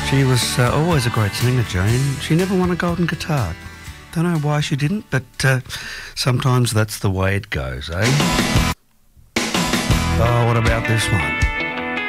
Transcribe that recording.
She was always a great singer, Jane. She never won a golden guitar. Don't know why she didn't, but sometimes that's the way it goes, eh? Oh, what about this one?